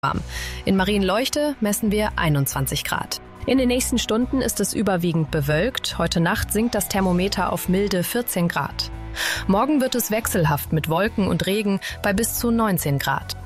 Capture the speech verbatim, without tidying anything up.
warm. In Marienleuchte messen wir einundzwanzig Grad. In den nächsten Stunden ist es überwiegend bewölkt. Heute Nacht sinkt das Thermometer auf milde vierzehn Grad. Morgen wird es wechselhaft mit Wolken und Regen bei bis zu neunzehn Grad.